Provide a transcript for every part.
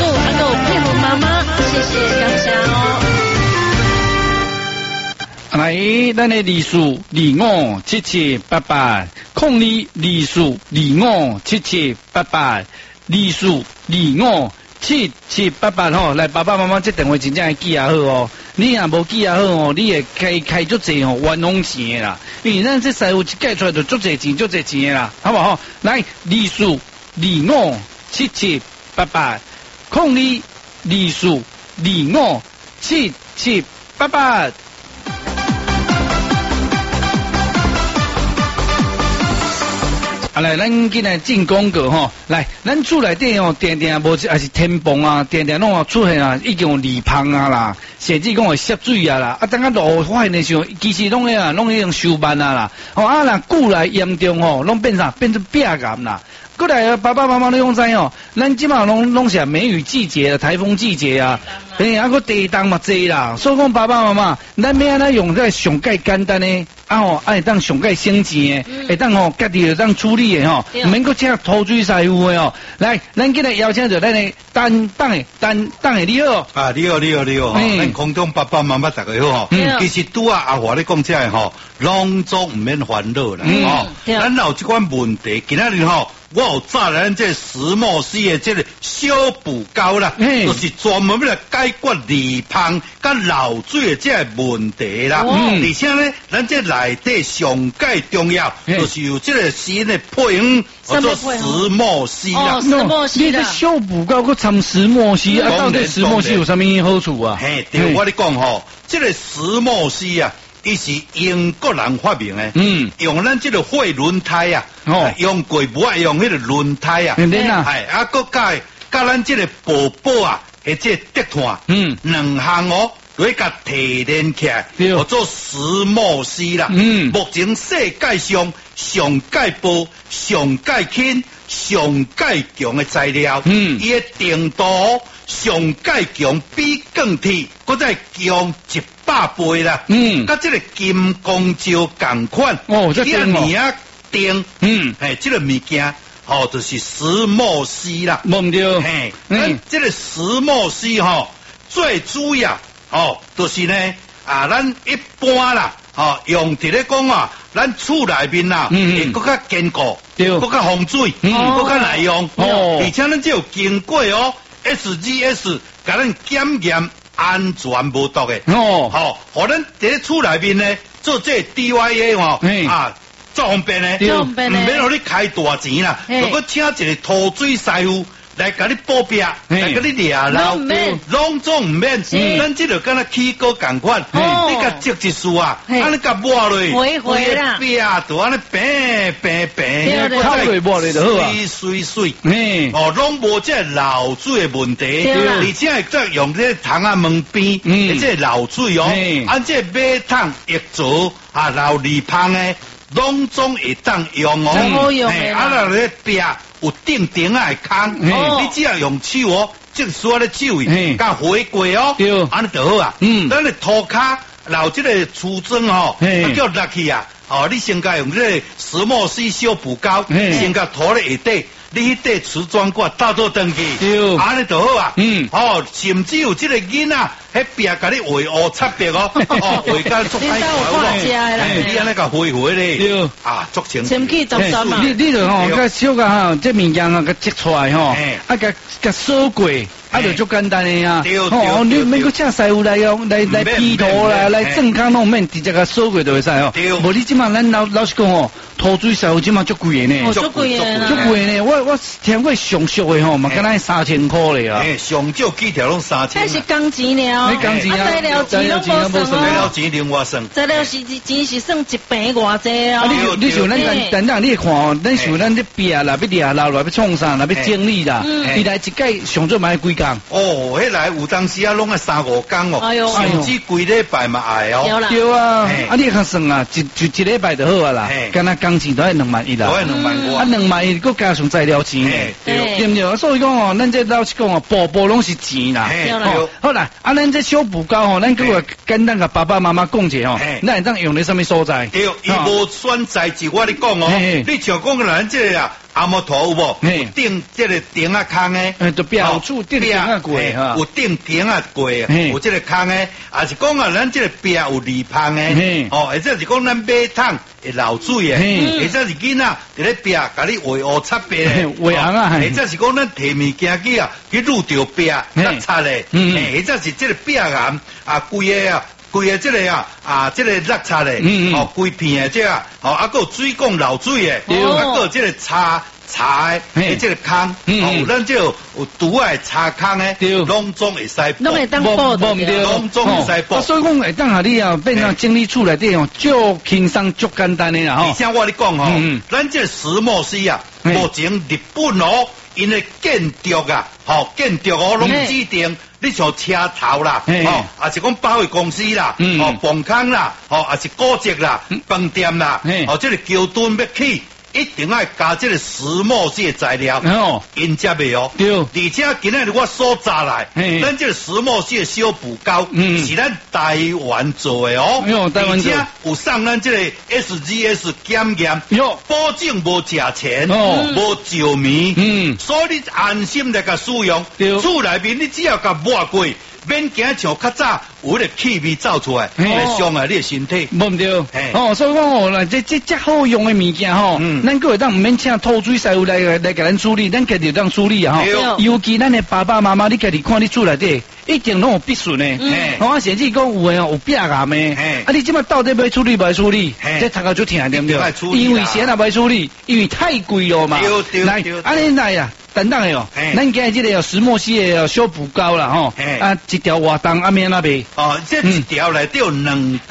叔，还有佩服妈妈，谢谢感谢哦。 来，咱的历史257788，控理历史257788，历史257788吼，来爸爸妈妈这电话真正记也好哦，你若无记也好哦，你会开足济哦，冤枉钱的啦，因为咱这师傅一解出来就足济钱的啦，好不好？来，历史257788，控理历史257788。来，咱今来进广告吼，来，咱厝内底哦，定无还是天崩啊，定拢出现啊，已经有泥芳啊啦，甚至讲会涉水啊啦，等下落发现的时候，其实拢已经收慢啊啦，若久来严重吼，拢变成壁癌啦。过来，爸爸妈妈你拢知哦，咱即马拢是梅雨季节、台风季节啊，个地动嘛济啦，所以讲爸爸妈妈，咱要安怎用这上介简单的会当上介省钱的，会当家己会当处理的吼，唔免搁请土水师傅的哦。来，咱今日邀请到咱的担当的你好啊，你好，咱空中爸爸妈妈大家好吼。其实拄阿华你讲这个吼，拢总唔免烦恼啦，咱有这款问题，今仔日吼。我有找咱这石墨烯的这个小补膏啦，就是专门要来解决泥芳甲漏水的这个问题啦。而且呢，咱这内底上介重要，就是有这个新的配方，叫做石墨烯啦。 石墨烯你这小补膏佮掺石墨烯，到底石墨烯有啥物好处啊？ 对，我咧讲吼，这个石墨烯啊。伊是英国人发明的，用咱这个火轮胎啊，用过无爱用迄个轮胎啊，佮甲咱这个宝宝啊，或者跌断，两项哦，来甲提炼起来，叫做石墨烯啦。目前世界上上介薄、上介轻、上介强的材料，伊的程度上介强比钢铁，搁再强100倍啦。甲这个金刚胶同款， 这个尔定，这个物件。就是石墨烯啦， 冇唔对， 咱这个石墨烯最主要就是呢咱一般啦用伫咧讲咱厝内面啦，会更较坚固，更较防水，更较耐用，而且咱只有经过SGS 甲咱检验安全无毒的，互咱伫咧厝内面呢做这 DIY 足方便呢，唔免互你开大钱啦。如果请一个土水师傅来甲你保庇，来甲你掠漏，拢总唔免。咱即个敢若起锅共款，你甲积一束啊，安尼甲抹落， 回啦， 壁都安尼平， 靠落抹落就好啊， 水，拢无这漏水的问题，而且会再用这桶啊门边，这漏水按这马桶液槽漏泥芳的。拢总会当用若咧壁有顶的空，你只要用手即刷咧手位，甲回过安尼就好啊。咱咧涂骹留即个瓷砖叫落去啊，你先甲用这个石墨烯小补膏，先甲涂咧下底。你迄块瓷砖块倒倒登去，安尼就好啊。甚至有即个囡仔，迄壁甲你画乌擦白画甲足歹看你安尼甲回咧，足清。 前期10转嘛。 你就甲小甲这物件甲摘出来甲扫过。就足简单的啊！你免搁请师傅来批涂啦，来正康拢免直接甲扫过就会使无你即马咱老实讲土水师傅即马足贵的呢， 足贵的呢。我听过上俗的嘛，敢若3000块咧啊！ 上少几条拢3000。 那是工钱了， 工钱材料钱拢无算材料钱另外算。 材料是钱是算一平偌济啊！ 你像咱等等，你看咱像咱这壁啦，要掠漏啦，要创啥啦，要整理啦，伊来一届上做买几工？ 迄来有当时拢要3-5工甚至规礼拜嘛爱对啊，你较算啊，一礼拜就好啊啦，敢若工钱都要2万1啦 ，2万5，2 万1搁加上材料钱，对不对？所以讲咱这老实讲步步拢是钱啦。好啦，咱这小补膏咱搁简单甲爸爸妈妈讲者咱会当用咧什么所在？ 对，伊无选材质，我咧讲你像讲咱这阿摩陀有无？顶这个顶啊坑诶， 就标注顶顶啊过哈， 有顶顶啊过，有这个坑诶，也是讲啊，咱这个壁有泥芳诶，哦，或者是讲咱马桶会漏水诶，或者是囡仔伫咧壁，甲你画乌擦白诶， 画红啊， 或者是讲咱摕物件去啊，去撸着壁擦擦咧，或者是这个壁岩啊，规个这个这个落擦咧，哦，规片诶这啊，哦，还有水管漏水诶，还有这个茶诶，这个坑，哦，咱这有拄爱茶坑诶，拢总会使补， 拢会当补的， 拢总会使补。 所以讲会当下你啊，变成整理厝内底哦，足轻松足简单诶啦吼。 而且我咧讲吼，咱这石墨烯啊，目前日本哦，因为建筑啊，建筑哦，拢指定。你像车头啦，也是讲保险公司啦，房空啦，也是古迹啦，饭店啦，这个桥墩要起，一定要加这个石墨烯材料，因才袂哦。对，而且今日我所查来，咱这个石墨烯修补膏是咱台湾做的哦，而且有送咱这个 SGS 检验，保证无食钱，无嚼面，所以你安心来甲使用。厝内面你只要甲抹过。免惊像较早有迄个气味走出来，来伤害你的身体。 无毋对，所以讲哦，啦，这好用的物件吼，咱个会当唔免请土水师傅来甲咱处理，咱家己当处理啊吼。尤其咱的爸爸妈妈，你家己看你厝内底，一定拢有必须呢。我甚至讲有诶有壁癌的，你即摆到底要处理袂处理？这头壳就疼对不对？因为谁也袂处理，因为太贵了嘛。来，安尼来呀。等等的哦，咱今日这个石墨烯的修补膏啦吼，一条活动安面那边哦，这一条来都有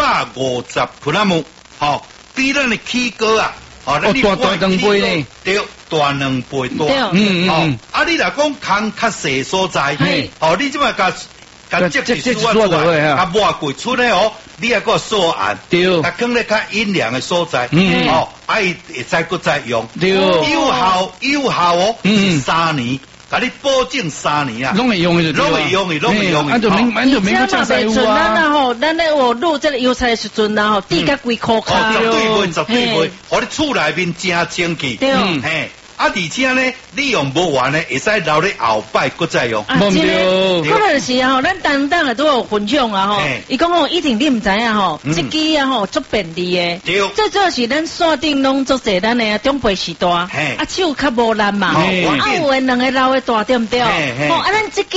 250普拉姆，比咱的起膏啊， 大2倍呢， 对，大2倍多，你若讲空较细所在，你即摆甲这出来，甲抹过出来哦，你还个锁暗，对，甲放咧较阴凉的所在，伊会再再用，有效哦，是3年，甲你保证3年啊， 拢会用的， 拢会用的。 就免个加西屋啊。 咱吼，咱咧学录这个油菜的时阵啊，吼，滴甲规箍卡， 绝对袂，互你厝内面真清气，嘿。而且呢，你用不完呢，会使留咧后摆搁再用。 真的，可能是啊吼，咱当的都有分享啊吼。伊讲吼，一定你唔知啊吼，这支啊吼足便利的。对。最主要是咱线顶拢足侪咱的中辈时代，手较无力嘛。有诶2个老的大对不对？吼，咱这支。